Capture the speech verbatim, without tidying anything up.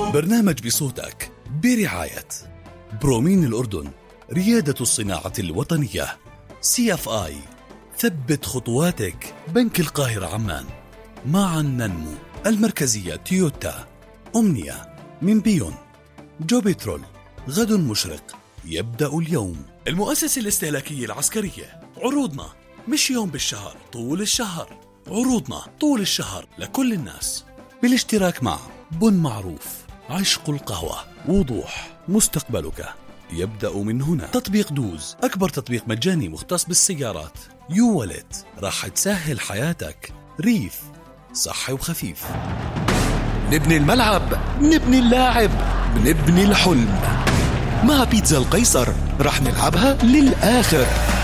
برنامج بصوتك برعاية برومين الأردن، ريادة الصناعة الوطنية. سي اف آي، ثبت خطواتك. بنك القاهرة عمان. معا ننمو. المركزية تويوتا. أمنية من بيون. جوبيترول، غد مشرق يبدأ اليوم. المؤسسة الاستهلاكية العسكرية. عروضنا مش يوم بالشهر، طول الشهر. عروضنا طول الشهر لكل الناس، بالاشتراك مع بن معروف، عشق القهوة، وضوح. مستقبلك يبدأ من هنا. تطبيق دوز، أكبر تطبيق مجاني مختص بالسيارات. يو والت، راح تسهل حياتك. ريف، صحي وخفيف. نبني الملعب، نبني اللاعب، نبني الحلم. مع بيتزا القيصر راح نلعبها للآخر.